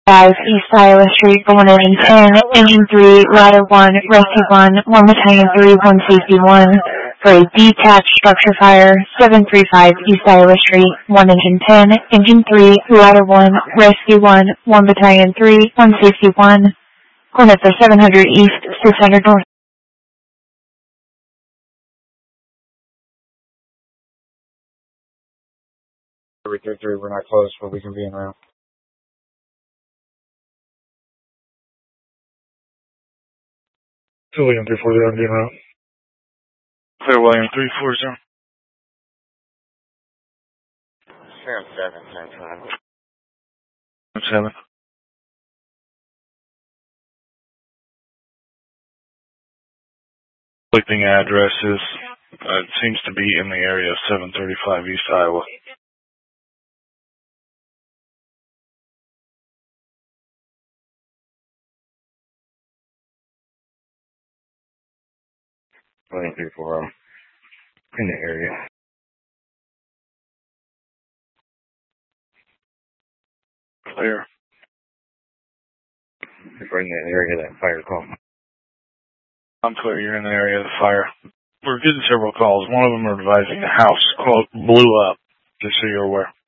5 East Iowa Street, going in 10, Engine 3, Ladder 1, Rescue 1, 1 Battalion 3, 1 Safety 1, for a detached structure fire, 735 East Iowa Street, 1 Engine 10, Engine 3, Ladder 1, Rescue 1, 1 Battalion 3, 1 Safety 1, going up for 700 East, 600 North. Every 3-3, we're not close, but we can be en route. William 340, I'm en route. Clear William 340. Sam 7, same time. 7. Conflicting addresses. It seems to be in the area of 735 East Iowa. William 340, in the area. Clear. It's right in that area of that fire call. I'm clear, you're in the area of the fire. We're getting several calls. One of them are advising a house blew up, just so you're aware.